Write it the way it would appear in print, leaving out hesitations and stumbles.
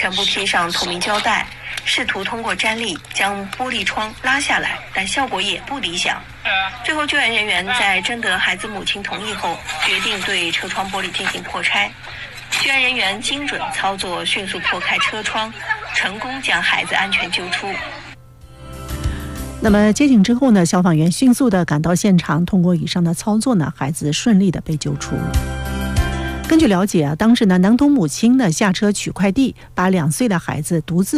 全部贴上透明胶带，试图通过粘力将玻璃窗拉下来，但效果也不理想。最后救援人员在征得孩子母亲同意后，决定对车窗玻璃进行破拆。救援人员精准操作，迅速破开车窗，成功将孩子安全救出。 那么接警之后呢，消防员迅速地赶到现场，通过以上的操作呢，孩子顺利地被救出。根据了解当时呢，男童母亲呢下车取快递，把2岁的孩子独自